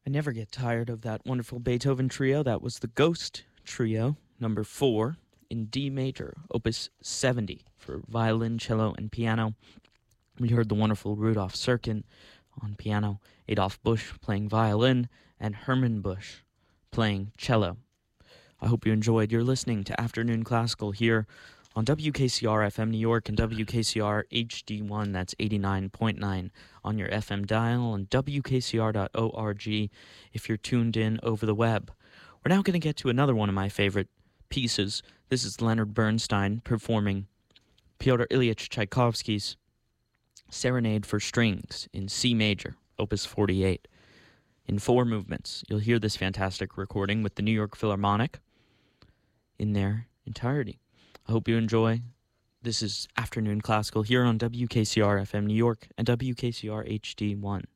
I never get tired of that wonderful Beethoven trio. That was the Ghost Trio, number 4, in D major, opus 70, for violin, cello, and piano. We heard the wonderful Rudolf Serkin on piano, Adolf Busch playing violin, and Herman Busch playing cello. I hope you enjoyed. You're listening to Afternoon Classical here on WKCR FM New York and WKCR HD1, that's 89.9 on your FM dial, and WKCR.org if you're tuned in over the web. We're now going to get to another one of my favorite pieces. This is Leonard Bernstein performing Pyotr Ilyich Tchaikovsky's Serenade for Strings in C major, opus 48, in 4 movements. You'll hear this fantastic recording with the New York Philharmonic in their entirety. I hope you enjoy. This is Afternoon Classical here on WKCR FM New York and WKCR HD1.